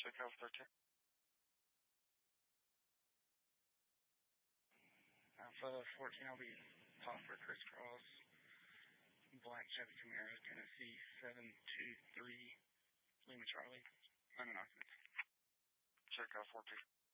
Check out 13. Alpha 14, I'll be Poplar Crisscross, Black Chevy Camaro, Tennessee 723, Lima Charlie, unknown occupants. Check out 14.